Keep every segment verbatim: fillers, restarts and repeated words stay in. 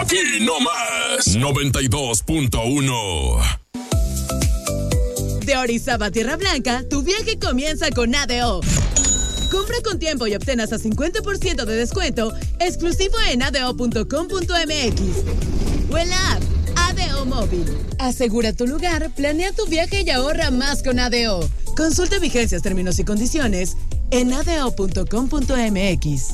Aquí no más. noventa y dos punto uno. De Orizaba a Tierra Blanca, tu viaje comienza con A D O. Compra con tiempo y obtén hasta cincuenta por ciento de descuento exclusivo en a d o punto com punto m x o en la app A D O Móvil. Asegura tu lugar, planea tu viaje y ahorra más con A D O. Consulta vigencias, términos y condiciones en a d o punto com punto m x.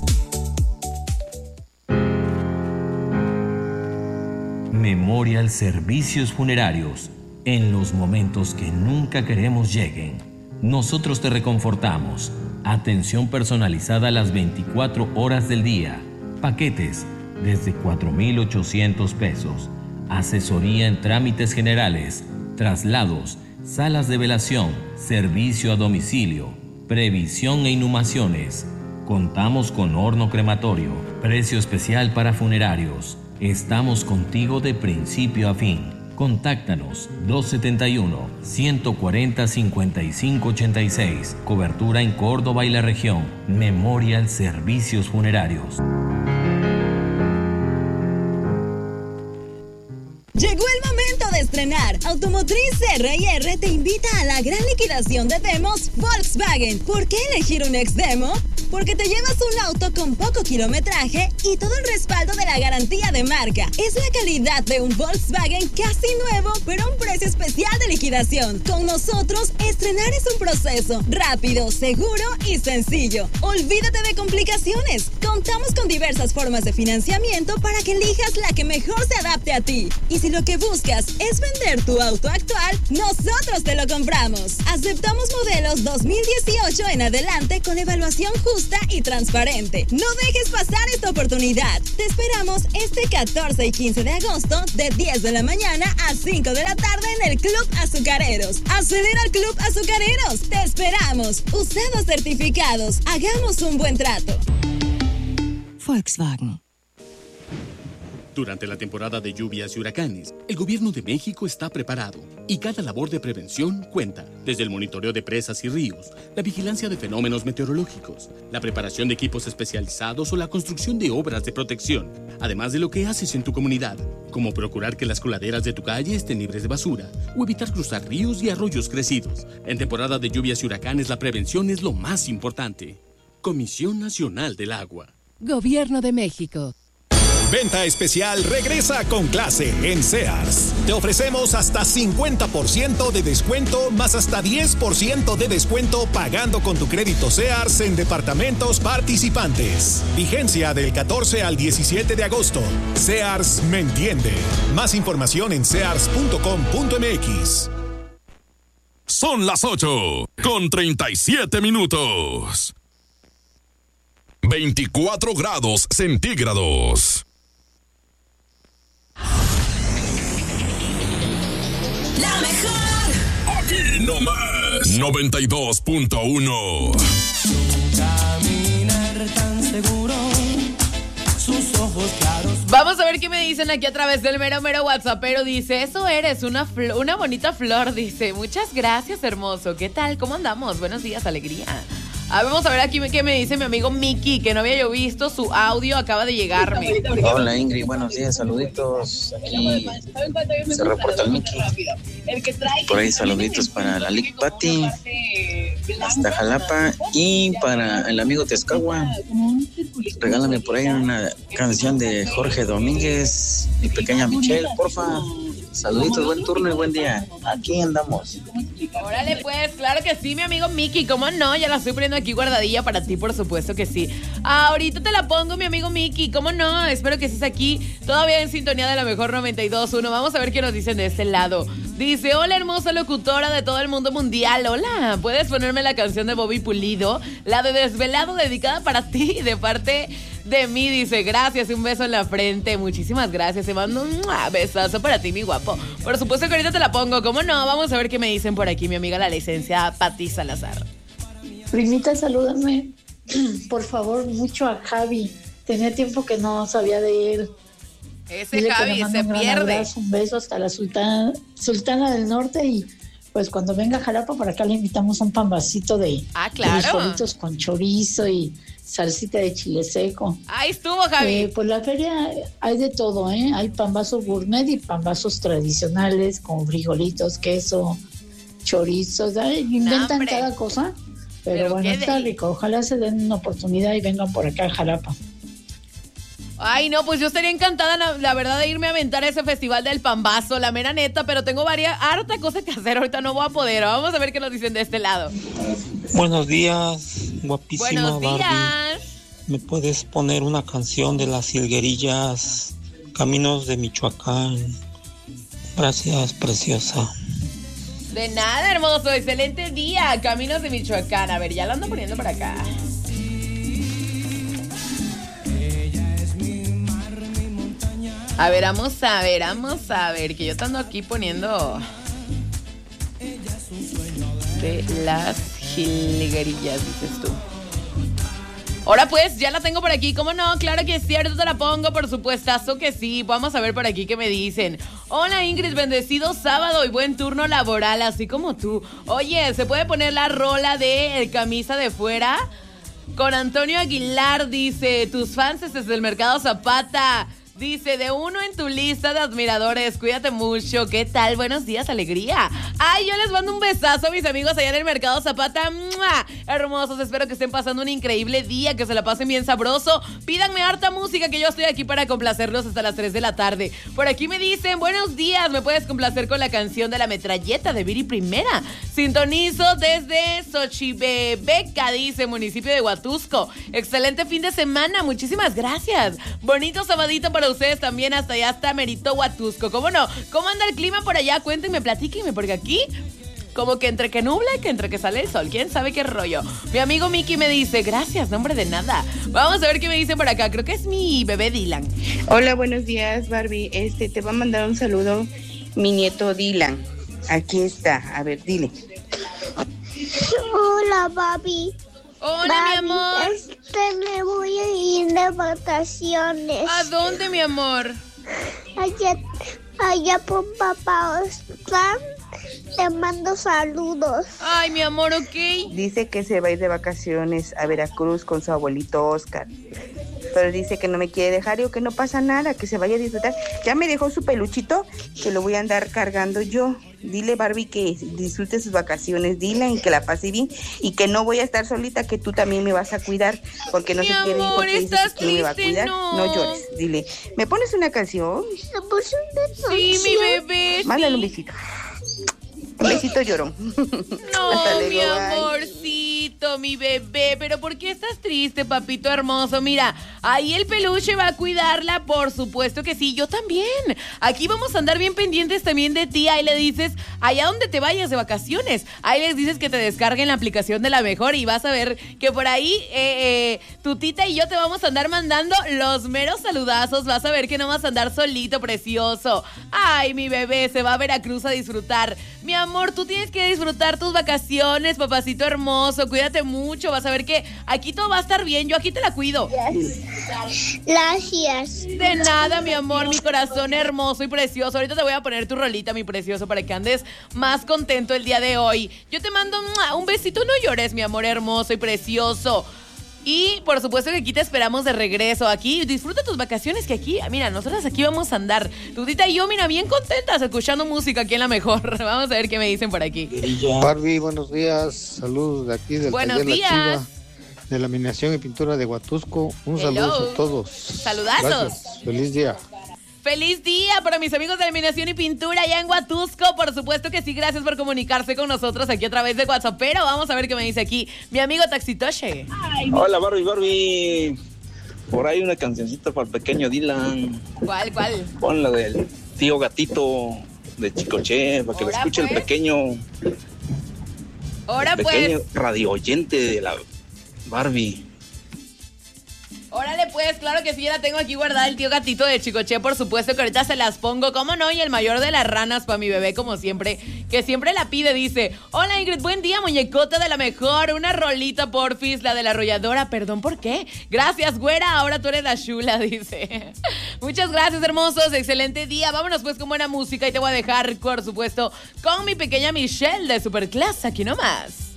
Memorial Servicios Funerarios. En los momentos que nunca queremos lleguen, nosotros te reconfortamos. Atención personalizada las veinticuatro horas del día. Paquetes desde cuatro mil ochocientos pesos. Asesoría en trámites generales, traslados, salas de velación, servicio a domicilio, previsión e inhumaciones. Contamos con horno crematorio, precio especial para funerarios. Estamos contigo de principio a fin. Contáctanos dos setenta y uno, ciento cuarenta, cincuenta y cinco ochenta y seis. Cobertura en Córdoba y la región. Memorial Servicios Funerarios. Llegó el momento de estrenar. Automotriz R y R te invita a la gran liquidación de demos Volkswagen. ¿Por qué elegir un ex-demo? Porque te llevas un auto con poco kilometraje y todo el respaldo de la garantía de marca. Es la calidad de un Volkswagen casi nuevo, pero a un precio especial de liquidación. Con nosotros, estrenar es un proceso rápido, seguro y sencillo. Olvídate de complicaciones. Contamos con diversas formas de financiamiento para que elijas la que mejor se adapte a ti. Y si lo que buscas es vender tu auto actual, nosotros te lo compramos. Aceptamos modelos dos mil dieciocho en adelante con evaluación justa y transparente. No dejes pasar esta oportunidad. Te esperamos este catorce y quince de agosto de diez de la mañana a cinco de la tarde en el Club Azucareros. Acelera al Club Azucareros. Te esperamos. Usados certificados. Hagamos un buen trato. Volkswagen. Durante la temporada de lluvias y huracanes, el Gobierno de México está preparado y cada labor de prevención cuenta. Desde el monitoreo de presas y ríos, la vigilancia de fenómenos meteorológicos, la preparación de equipos especializados o la construcción de obras de protección, además de lo que haces en tu comunidad, como procurar que las coladeras de tu calle estén libres de basura o evitar cruzar ríos y arroyos crecidos. En temporada de lluvias y huracanes, la prevención es lo más importante. Comisión Nacional del Agua. Gobierno de México. Venta especial regresa con clase en Sears. Te ofrecemos hasta cincuenta por ciento de descuento más hasta diez por ciento de descuento pagando con tu crédito Sears en departamentos participantes. Vigencia del catorce al diecisiete de agosto. Sears me entiende. Más información en sears punto com punto m x. Son las ocho con treinta y siete minutos. veinticuatro grados centígrados. La mejor. Aquí no más. noventa y dos punto uno. Caminar tan seguro, sus ojos claros. Vamos a ver qué me dicen aquí a través del mero mero WhatsAppero. Dice, eso eres, una, fl- una bonita flor. Dice, muchas gracias, hermoso. ¿Qué tal? ¿Cómo andamos? Buenos días, alegría. Ah, vamos a ver aquí qué me dice mi amigo Mickey, que no había yo visto su audio, acaba de llegarme. Hola Ingrid, buenos días, saluditos. Aquí se reporta el Mickey. Por ahí saluditos para la Lick Patty, hasta Jalapa, y para el amigo Tezcagua. Regálame por ahí una canción de Jorge Domínguez, mi pequeña Michelle, porfa. Saluditos, buen turno y buen día. Aquí andamos. Órale pues, claro que sí, mi amigo Mickey, ¿cómo no? Ya la estoy poniendo aquí guardadilla para ti, por supuesto que sí. Ahorita te la pongo, mi amigo Mickey, ¿cómo no? Espero que estés aquí todavía en sintonía de la mejor noventa y dos punto uno. Vamos a ver qué nos dicen de este lado. Dice, hola hermosa locutora de todo el mundo mundial. Hola, ¿puedes ponerme la canción de Bobby Pulido? La de Desvelado, dedicada para ti, de parte de mí. Dice, gracias, un beso en la frente. Muchísimas gracias, te mando un besazo para ti, mi guapo. Por supuesto que ahorita te la pongo, ¿cómo no? Vamos a ver qué me dicen por aquí mi amiga la licenciada Pati Salazar. Primita, salúdame, por favor, mucho a Javi. Tenía tiempo que no sabía de él. Ese Dile Javi un se gran pierde. Abrazo, un beso hasta la Sultana, Sultana del Norte, y pues cuando venga a Jalapa, por acá le invitamos un pambacito de, ah, claro, de frijolitos con chorizo y salsita de chile seco. Ahí estuvo, Javi. Eh, pues la feria hay de todo, ¿eh? Hay pambazos gourmet y pambazos tradicionales con frijolitos, queso, chorizos. ¿eh? Inventan ¡Hombre! cada cosa, pero, Pero bueno, qué está deli. rico. Ojalá se den una oportunidad y vengan por acá a Jalapa. Ay, no, pues yo estaría encantada, la, la verdad, de irme a aventar a ese festival del pambazo, la mera neta, pero tengo varias, harta cosa que hacer, ahorita no voy a poder. Vamos a ver qué nos dicen de este lado. Buenos días, guapísima Buenos Barbie. días. ¿Me puedes poner una canción de las Hilguerillas, Caminos de Michoacán? Gracias, preciosa. De nada, hermoso, excelente día, Caminos de Michoacán. A ver, ya lo ando poniendo para acá. A ver, vamos a ver, vamos a ver, que yo te ando aquí poniendo de las jilguerillas, dices tú. Ahora pues, ya la tengo por aquí, ¿cómo no? Claro que es cierto, te la pongo, por supuestazo que sí. Vamos a ver por aquí qué me dicen. Hola Ingrid, bendecido sábado y buen turno laboral, así como tú. Oye, ¿se puede poner la rola de El Camisa de Fuera? Con Antonio Aguilar, dice, tus fans desde el Mercado Zapata. Dice, de uno en tu lista de admiradores, cuídate mucho. ¿Qué tal? Buenos días, alegría. Ay, yo les mando un besazo a mis amigos allá en el Mercado Zapata. ¡Mua! Hermosos, espero que estén pasando un increíble día, que se la pasen bien sabroso. Pídanme harta música, que yo estoy aquí para complacerlos hasta las tres de la tarde. Por aquí me dicen, buenos días, ¿me puedes complacer con la canción de La Metralleta de Viri Primera? Sintonizo desde Xochibebeca, dice, municipio de Huatusco. Excelente fin de semana, muchísimas gracias. Bonito sabadito para ustedes también, hasta allá, hasta Merito Huatusco. ¿Cómo no? ¿Cómo anda el clima por allá? Cuéntenme, platíquenme, porque aquí como que entre que nubla y que entre que sale el sol. ¿Quién sabe qué rollo? Mi amigo Mickey me dice, gracias, nombre de nada. Vamos a ver qué me dice por acá. Creo que es mi bebé Dylan. Hola, buenos días, Barbie. Este, te va a mandar un saludo mi nieto Dylan. Aquí está. A ver, dile. Hola, Barbie. Hola, Barbie, mi amor. Este, me voy a ir de vacaciones. ¿A dónde, mi amor? Allá, allá por papá Oscar. Te mando saludos. Ay, mi amor, ok. Dice que se va a ir de vacaciones a Veracruz con su abuelito Oscar. Pero dice que no me quiere dejar, y que no pasa nada, que se vaya a disfrutar. Ya me dejó su peluchito, que lo voy a andar cargando yo. Dile, Barbie, que disfrute sus vacaciones, dile, y que la pase bien, y que no voy a estar solita, que tú también me vas a cuidar, porque no Mi se quiere ir, amor, porque dices estás que no me va a triste, cuidar. no. No llores, dile. ¿Me pones una canción? ¿Me puse una canción? Sí, mi bebé, Mándale sí. un besito. Un besito llorón. No, Hasta luego, mi bye. amorcito, mi bebé. Pero ¿por qué estás triste, papito hermoso? Mira, ahí el peluche va a cuidarla, por supuesto que sí. Yo también. Aquí vamos a andar bien pendientes también de ti. Ahí le dices, allá donde te vayas de vacaciones, ahí les dices que te descarguen la aplicación de La Mejor, y vas a ver que por ahí eh, eh, tu tita y yo te vamos a andar mandando los meros saludazos. Vas a ver que no vas a andar solito, precioso. Ay, mi bebé se va a Veracruz a disfrutar. Mi amor, tú tienes que disfrutar tus vacaciones, papacito hermoso. Cuídate mucho, vas a ver que aquí todo va a estar bien. Yo aquí te la cuido. Gracias. De nada, mi amor, mi corazón hermoso y precioso. Ahorita te voy a poner tu rolita, mi precioso, para que andes más contento el día de hoy. Yo te mando un besito, no llores, mi amor hermoso y precioso. Y por supuesto que aquí te esperamos de regreso. Aquí disfruta tus vacaciones, que aquí, mira, nosotras aquí vamos a andar. Tu tita y yo, mira, bien contentas escuchando música aquí en La Mejor. Vamos a ver qué me dicen por aquí. Barbie, buenos días. Saludos de aquí del Buenos taller días. La Chiva, de laminación y pintura de Huatusco. Un Hello. saludo a todos. Saludazos. Gracias. Feliz día. ¡Feliz día para mis amigos de Laminación y Pintura allá en Huatusco! Por supuesto que sí, gracias por comunicarse con nosotros aquí a través de WhatsApp. Pero vamos a ver qué me dice aquí mi amigo Taxitoche. Hola, Barbie, Barbie. Por ahí una cancioncita para el pequeño Dylan. ¿Cuál, cuál? Pon la del tío gatito de Chicoche, para que lo Ahora, escuche pues. el pequeño, Ahora el pequeño pues, radio oyente de la Barbie. órale pues, claro que sí, ya la tengo aquí guardada, el tío gatito de Chicoche, por supuesto que ahorita se las pongo, ¿cómo no? Y el mayor de las ranas para mi bebé, como siempre, que siempre la pide, dice, hola Ingrid, buen día, muñecota de La Mejor, una rolita porfis, la de la arrolladora, perdón, ¿por qué? Gracias, güera, ahora tú eres la chula, dice. Muchas gracias, hermosos, excelente día, vámonos pues con buena música y te voy a dejar, por supuesto, con mi pequeña Michelle de Superclass, aquí nomás.